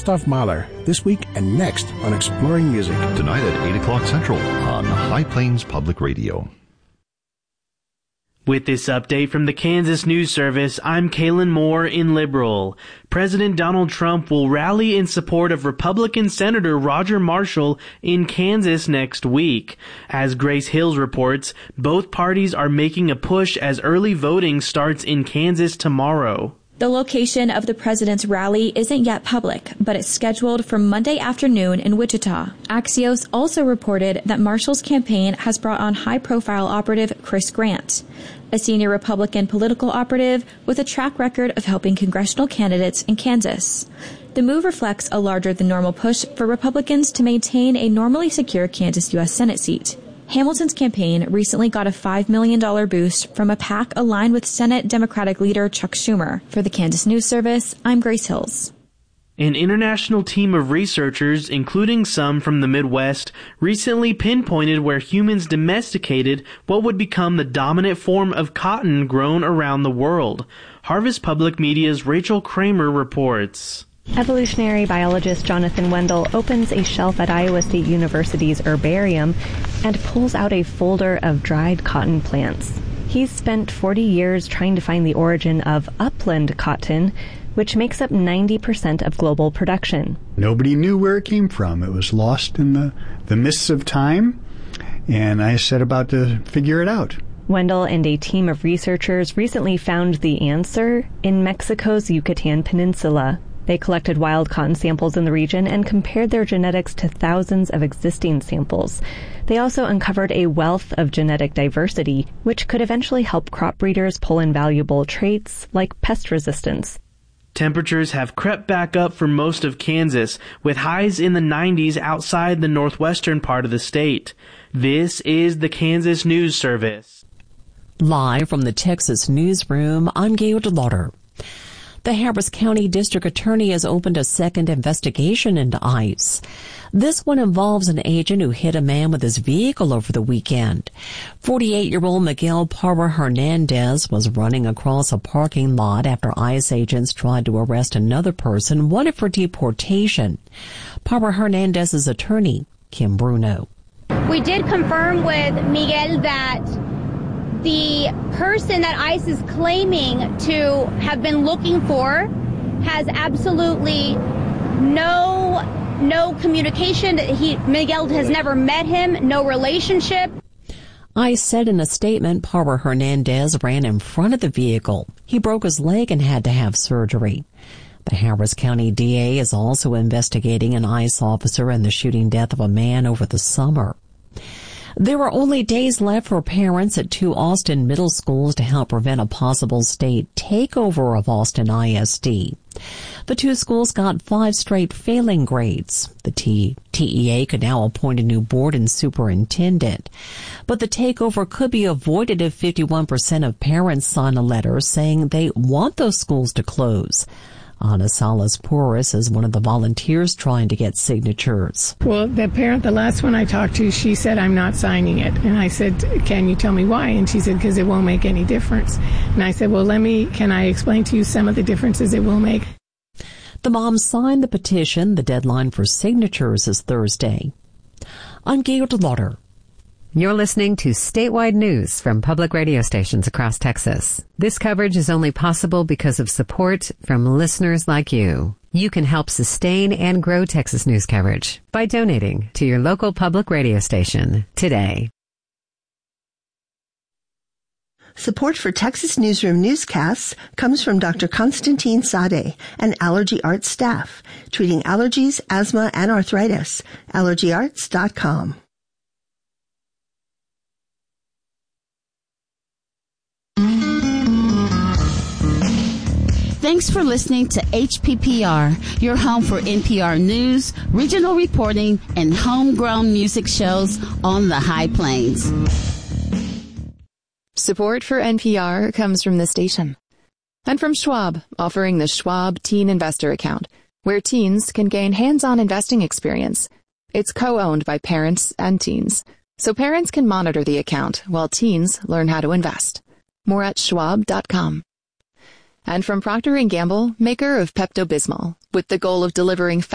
Christoph Mahler, this week and next on Exploring Music. Tonight at 8 o'clock Central on High Plains Public Radio. With this update from the Kansas News Service, I'm Kaylin Moore in Liberal. President Donald Trump will rally in support of Republican Senator Roger Marshall in Kansas next week. As Grace Hills reports, both parties are making a push as early voting starts in Kansas tomorrow. The location of the president's rally isn't yet public, but it's scheduled for Monday afternoon in Wichita. Axios also reported that Marshall's campaign has brought on high-profile operative Chris Grant, a senior Republican political operative with a track record of helping congressional candidates in Kansas. The move reflects a larger-than-normal push for Republicans to maintain a normally secure Kansas U.S. Senate seat. Hamilton's campaign recently got a $5 million boost from a PAC aligned with Senate Democratic leader Chuck Schumer. For the Kansas News Service, I'm Grace Hills. An international team of researchers, including some from the Midwest, recently pinpointed where humans domesticated what would become the dominant form of cotton grown around the world. Harvest Public Media's Rachel Kramer reports. Evolutionary biologist Jonathan Wendell opens a shelf at Iowa State University's herbarium and pulls out a folder of dried cotton plants. He's spent 40 years trying to find the origin of upland cotton, which makes up 90% of global production. Nobody knew where it came from. It was lost in the mists of time, and I set about to figure it out. Wendell and a team of researchers recently found the answer in Mexico's Yucatan Peninsula. They collected wild cotton samples in the region and compared their genetics to thousands of existing samples. They also uncovered a wealth of genetic diversity, which could eventually help crop breeders pull in valuable traits like pest resistance. Temperatures have crept back up for most of Kansas, with highs in the 90s outside the northwestern part of the state. This is the Kansas News Service. Live from the Texas Newsroom, I'm Gail DeLauder. The Harris County District Attorney has opened a second investigation into ICE. This one involves an agent who hit a man with his vehicle over the weekend. 48-year-old Miguel Parra Hernandez was running across a parking lot after ICE agents tried to arrest another person wanted for deportation. Parra Hernandez's attorney, Kim Bruno. We did confirm with Miguel that the person that ICE is claiming to have been looking for has absolutely no communication. Miguel has never met him, no relationship. ICE said in a statement Parra Hernandez ran in front of the vehicle. He broke his leg and had to have surgery. The Harris County DA is also investigating an ICE officer in the shooting death of a man over the summer. There are only days left for parents at two Austin middle schools to help prevent a possible state takeover of Austin ISD. The two schools got 5 straight failing grades. The TEA could now appoint a new board and superintendent. But the takeover could be avoided if 51% of parents sign a letter saying they want those schools to close. Ana Salas-Porras is one of the volunteers trying to get signatures. Well, the parent, the last one I talked to, she said, I'm not signing it. And I said, can you tell me why? And she said, because it won't make any difference. And I said, well, can I explain to you some of the differences it will make? The mom signed the petition. The deadline for signatures is Thursday. I'm Gail DeLauder. You're listening to statewide news from public radio stations across Texas. This coverage is only possible because of support from listeners like you. You can help sustain and grow Texas news coverage by donating to your local public radio station today. Support for Texas Newsroom newscasts comes from Dr. Constantine Sade and Allergy Arts staff, treating allergies, asthma, and arthritis. AllergyArts.com. Thanks for listening to HPPR, your home for NPR news, regional reporting, and homegrown music shows on the High Plains. Support for NPR comes from the station and from Schwab, offering the Schwab Teen Investor Account, where teens can gain hands-on investing experience. It's co-owned by parents and teens, so parents can monitor the account while teens learn how to invest. More at schwab.com. And from Procter & Gamble, maker of Pepto-Bismol, with the goal of delivering